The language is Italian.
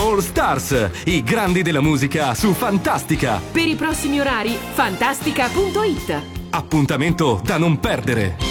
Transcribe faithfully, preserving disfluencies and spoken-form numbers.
All Stars, i grandi della musica su Fantastica. Per i prossimi orari, fantastica punto it. Appuntamento da non perdere.